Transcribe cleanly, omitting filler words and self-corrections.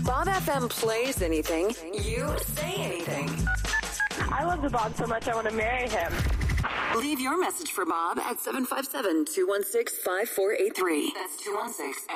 Bob FM plays anything, you say anything. I love the Bob so much I want to marry him. Leave your message for Bob at 757-216-5483. That's 216